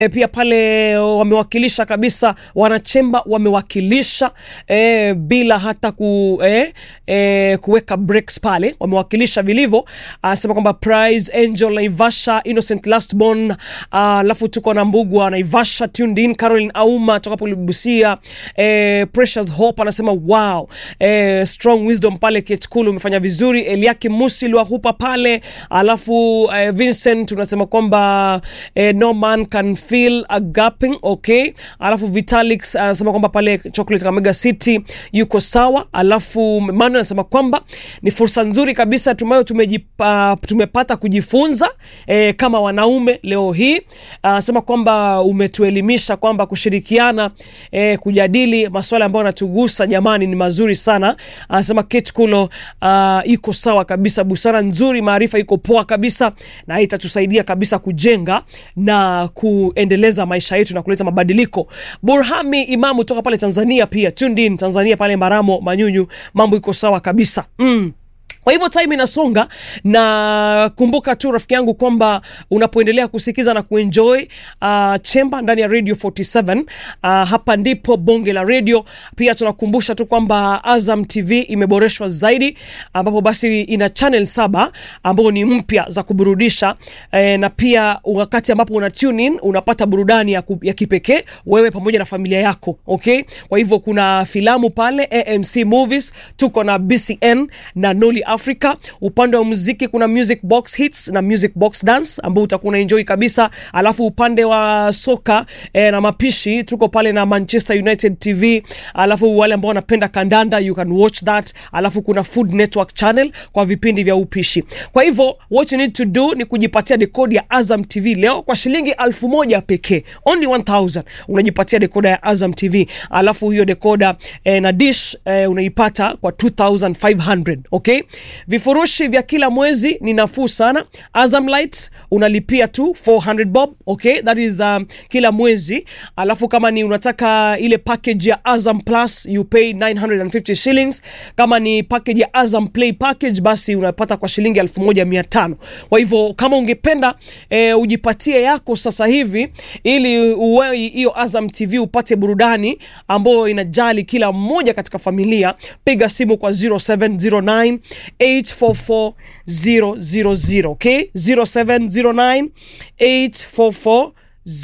Pia pale wamewakilisha kabisa, wanachemba wamewakilisha bila hata kuweka breaks pale, wamewakilisha vilivyo. Anasema kwamba Prize, Angel, Naivasha, Innocent Lastborn, alafu tuko na Mbugua, Naivasha, tuned in, Caroline Auma toka pale Busia, Precious Hope anasema wow, Strong Wisdom pale Ketkulu umefanya vizuri, Eliaki Musi Luahupa pale, alafu Vincent tunasema kwamba no man can feel a gapping, okay. Alafu Vitalix anasema kwamba pale Chocolate Kamega City yuko sawa. Alafu Manu anasema kwamba ni fursa nzuri kabisa tumepata kujifunza kama wanaume leo hii. Anasema kwamba umetuelimisha kwamba kushirikiana kujadili masuala ambayo yanatugusa jamani ni mazuri sana. Anasema Ketkulo iko sawa kabisa, busara nzuri, maarifa iko poa kabisa, na itatusaidia kabisa kujenga na kuendeleza maisha yetu na kuleta mabadiliko. Burhami Imamu toka pale Tanzania pia tuned in Tanzania pale Maramo Manyunyu, mambo iko sawa kabisa. Kwa hivyo time inasonga, na kumbuka tu rafiki yangu kwamba unapoendelea kusikiza na kuenjoy Chemba ndani ya Radio 47, hapa ndipo bonge la radio. Pia tunakumbusha tu kwamba Azam TV imeboreshwa zaidi, ambapo basi ina channel 7 ambapo ni mpya za kuburudisha, na pia wakati ambapo una tune in unapata burudani ya kipekee wewe pamoja na familia yako, okay. Kwa hivyo kuna filamu pale AMC Movies, tuko na BCN na Noli Africa. Upande wa muziki kuna Music Box Hits na Music Box Dance ambao utakuwa enjoy kabisa. Alafu upande wa soka na mapishi tuko pale na Manchester United TV. Alafu wale ambao wanapenda kandanda you can watch that. Alafu kuna Food Network channel kwa vipindi vya upishi. Kwa hivyo what you need to do ni kujipatia decoder ya Azam TV leo kwa shilingi 1000 pekee, only 1000 unajipatia decoder ya Azam TV. Alafu hiyo decoder na dish unaipata kwa 2500, okay. Vifurushi vya kila mwezi ni nafuu sana. Azam Light unalipia tu 400 bob, okay, that is kila mwezi. Alafu kama ni unataka ile package ya Azam Plus you pay 950 shillings. Kama ni package ya Azam Play package basi unapata kwa shilingi 1500. Kwa hivyo kama ungependa ujipatie yako sasa hivi ili uwe hiyo Azam TV upate burudani ambayo inajali kila mmoja katika familia, piga simu kwa 0709 844 000, okay, 0709 844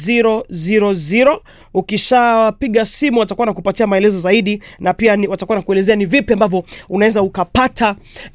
000. Ukishapiga simu watakuwa nakupatia maelezo zaidi, na pia watakuwa nakuelezea ni vipi ambavyo unaweza ukapata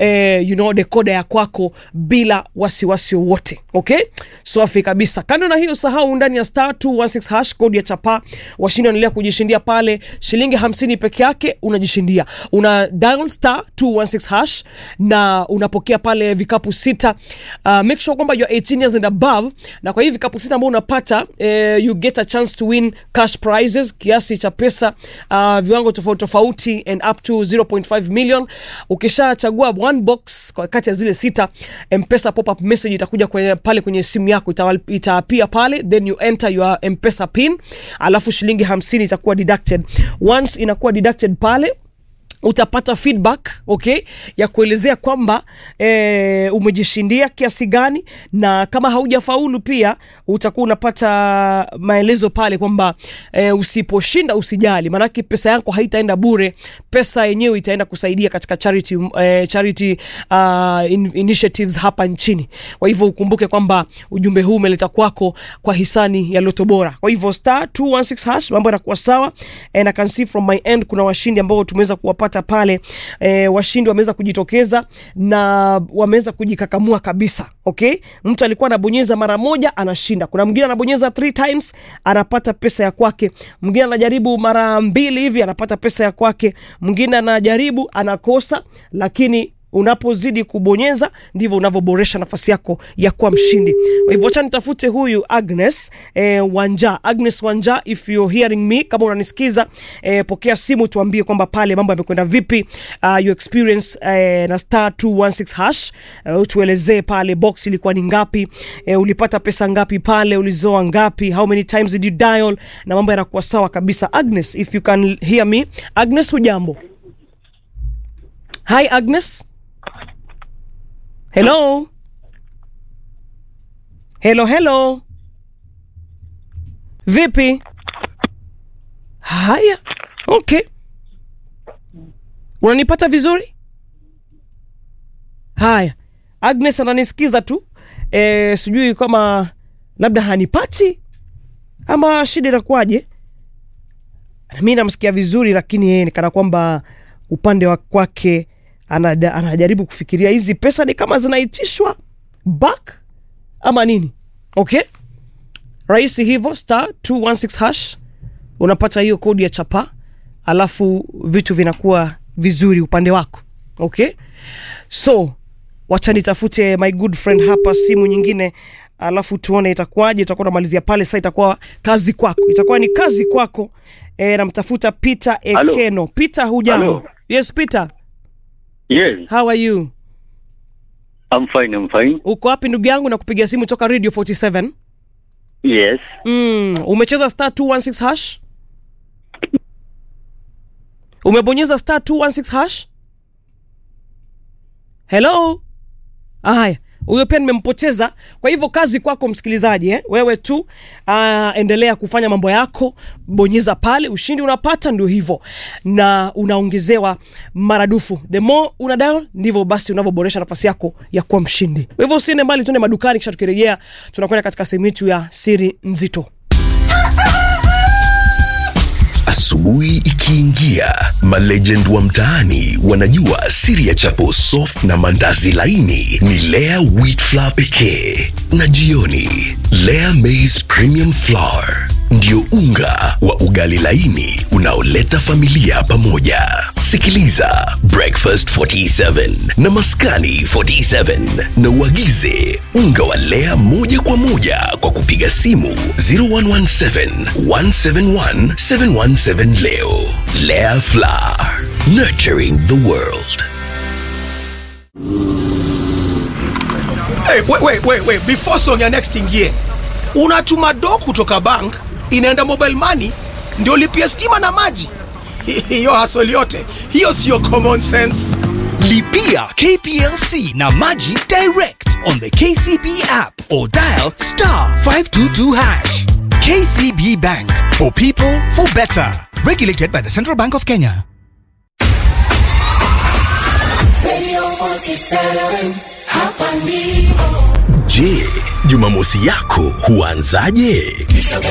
decoder ya kwako bila wasiwasi wote, okay. Safi kabisa. Kando na hiyo, sahau ndani ya *216 hash code ya chapa, washindi wanaendelea kujishindia pale shilingi 50 peke yake unajishindia. Una dial *216 hash na unapokea pale vikapu 6. Make sure kwamba you are 18 years and above, na kwa hivi vikapu 6 ambao unapata you get a chance to win cash prizes kiasi cha pesa viwango tofauti tofauti and up to 0.5 million. Ukishachagua one box kwa kati ya zile 6, M-Pesa pop-up message itakuja pale kwenye simu yako, itapia pale, then you enter your M-Pesa pin, alafu shilingi 50 itakuwa deducted. Once inakuwa deducted pale utapata feedback, okay, ya kuelezea kwamba umejishindia kiasi gani, na kama haujafaulu pia utakuwa unapata maelezo pale kwamba usiposhinda usijali, maana pesa yako haitaenda bure, pesa yenyewe itaenda kusaidia katika charity initiatives hapa nchini. Kwa hivyo ukumbuke kwamba ujumbe huu umeleta kwako kwa hisani ya Loto Bora. Kwa hivyo *216 hash, mambo yanakuwa sawa, and I can see from my end kuna washindi ambao tumeweza kuwapata pale. Washindi wameweza kujitokeza na wameweza kujikakamua kabisa, okay. Mtu alikuwa anabonyeza mara moja anashinda, kuna mwingine anabonyeza 3 times anapata pesa ya kwake, mwingine anajaribu mara 2 hivi anapata pesa ya kwake, mwingine anajaribu anakosa, lakini unapozidi kubonyeza ndivyo unavyoboresha nafasi yako ya kuwa mshindi. Kwa hivyo acha nitafute huyu Agnes Wanja. Agnes Wanja, if you're hearing me, kama unanisikiza, pokea simu tuambie kwamba pale mambo yamekwenda vipi, your experience na *216 hash. Tuelezee pale box ilikuwa ni ngapi, ulipata pesa ngapi pale, ulizoa ngapi, how many times did you dial, na mambo yanakuwa sawa kabisa. Agnes, if you can hear me. Agnes, hujambo? Hi Agnes. Hello. Hello. Vipi? Haya. Okay. Unanipata vizuri? Haya. Agnes ananisikiza tu. Sijui kama labda hanipati ama shida inakuaje. Mimi namsikia vizuri, lakini yeye kana kwamba upande wa kwake anajaribu kufikiria hizi pesa ni kama zinaitishwa back ama nini. Okay? Rahisi hivyo, *216# unapata hiyo kodi ya chapa, alafu vitu vinakuwa vizuri upande wako. Okay? So wacha nitafute my good friend hapa simu nyingine, alafu tuone itakuwaje. Tutakuwa tunamalizia pale. Sasa itakuwa kazi kwako, itakuwa ni kazi kwako. Namtafuta Peter Ekeno. Hello. Peter, hujambo? Hello. Yes, Peter. Yes. How are you? I'm fine. Uko wapi ndugu yangu? Na kupigia simu toka Radio 47. Yes. Umecheza *216#? Umebonyeza *216#? Hello? Haya, huyo pia nimempoteza. Kwa hivyo kazi kwako msikilizaji, wewe tu endelea kufanya mambo yako, bonyeza pale, ushindi unapata, ndio hivyo, na unaongezewa maradufu. The more una dial ndivyo basi unavyoboresha nafasi yako ya kuwa mshindi. Kwa hivyo usiende mbali, tuende madukani, kisha tukirejea tunakwenda katika sehemu yetu ya siri nzito. Asubuhi ikiingia, malegend wa mtaani wanajua siri ya chapo soft na mandazi laini ni Lea wheat flour pekee. Na jioni, Lea maize premium flour ndio unga wa ugali laini unaoleta familia pamoja. Sikiliza Breakfast 47 na Maskani 47 na uagize unga wa Lea moja kwa moja kwa kupiga simu 0117 171 717 leo. Lea Flour, nurturing the world. Hey, wait. Before song ya next ingie, unatuma do kutoka bank inaenda mobile money ndio lipia stima na maji. Hiyo hustle yote, hiyo sio common sense. Lipia KPLC na maji direct on the KCB app or dial *522#. KCB Bank, for people, for better. Regulated by the Central Bank of Kenya. Radio 47, hapa ndipo. Je, Jumamosi yako huanzaje?